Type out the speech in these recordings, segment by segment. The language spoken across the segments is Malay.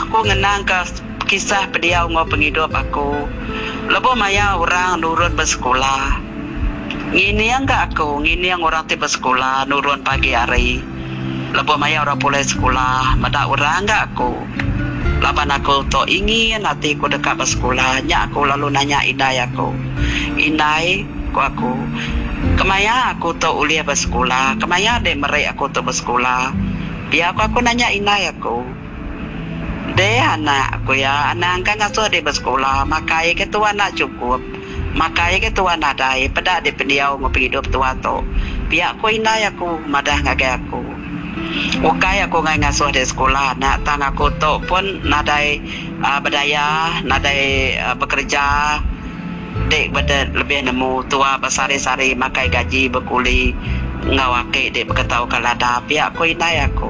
aku ngenang ke kisah beliau ngau penghidup aku. Lebo maya orang nurun bersekolah. Ngini yang gak aku, ngini yang orang tiba sekolah nurun pagi hari. Lebo maya orang pulai sekolah, mada orang gak aku. Laban aku to ingin hati aku dekat bersekolah. Nyak aku lalu nanya Inai aku. Inai aku. Kemaya aku to uliah bersekolah. Kemaya dek merek aku to bersekolah. Biar aku nanya Inai aku. Deh anak aku ya, anak kan ngasuh di bersekolah, makai ke tua nak cukup, makai ke tua nak dai, pada di pendiau ngopi hidup tua tu. Biar aku Inai aku, madah ngagai aku. Wakai aku ngai ngasuh di sekolah, nak tang aku tu pun nadai berdaya, nadai bekerja, dek beda lebih nemu tua bersari-sari makai gaji berkuli ngawake dek berketau kalada. Biar aku Inai aku.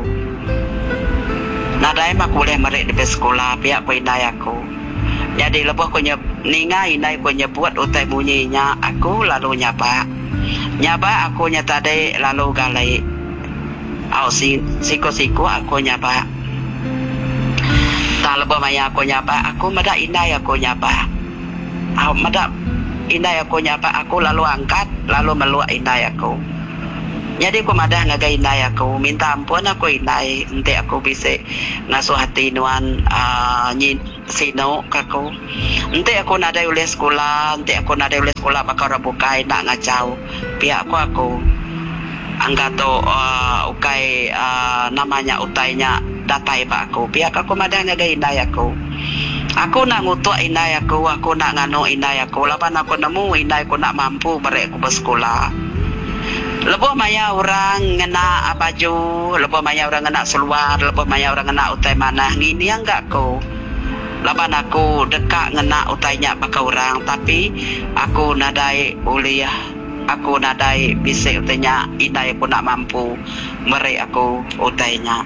Nadai mak boleh merek di sekolah pihak ko Inai aku. Jadi lepas ko ninga Inai ko nyebut utai bunyinya aku lalu nyapa. Nyapa aku nyata de lalu galai. Au siku aku nyapa. Tak lepas maya aku nyapa aku mada Inai aku nyapa. Au mada Inai aku nyapa aku lalu angkat lalu meluak Inai aku. Jadi aku madah ngagai Inai aku, minta ampun aku Inai, nanti aku bisa ngasuh hati nuan nyin sino aku. Nanti aku nadai oleh sekolah, bakal rabukai nak ngacau. Pihak aku angkat tu ukai namanya utainya datai pak aku. Pihak aku madah ngagai Inai aku. Aku nak ngutuk Inai aku nak nganu Inai aku. Lapan aku nemu Inai aku nak mampu merek aku bersekolah. Lepas maya orang ngena baju, lepas maya orang ngena seluar, lepas maya orang ngena utai mana, ngini yang enggak aku. Laban aku dekat ngena utainya pakai orang, tapi aku nadai uliah, aku nadai bisik utainya, Inai aku nak mampu merek aku utainya.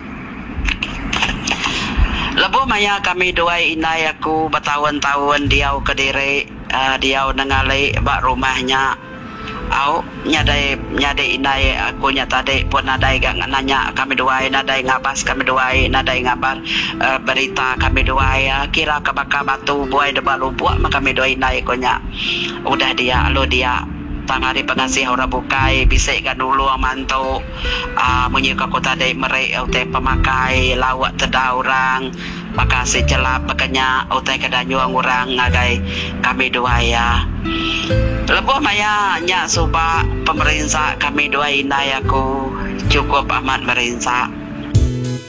Lepas maya kami dua Inai aku bertahun-tahun dia ke diri, dia nengalai bak rumahnya. Au nyadai Inai aku nyata dek pun nadai gak nanya kami dua nadai ngabas kami dua nadai ngabar berita kami dua kira kebaka batu buai debat lubuak maka kami dua Inai ko nya udah dia lo dia tang hari pengasih orang bukai bisik kan dulu mantu munyi ka kota dek merek utai pemakai lawak teda orang makasih celap makanya utai kedanyuang orang ngagai kami dua ya. Lepas maya nyak subak pemerintah kami dua Inai aku cukup amat merinsak.